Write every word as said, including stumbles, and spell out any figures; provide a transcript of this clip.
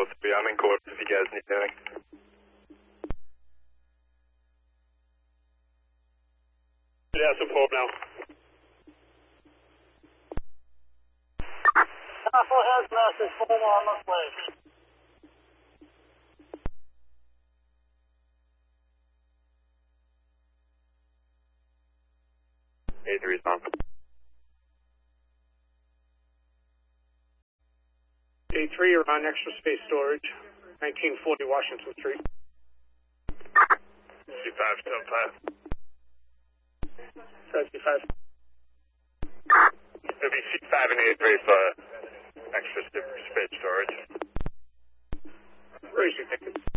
three. I'm in court if you guys need anything. Yeah, support now. Castle has message full on the way. A three is on. A three, you're on extra space storage, nineteen forty Washington Street. C five, seven five. seventy-five. It'll be C five and A three for extra space storage. Where's your ticket?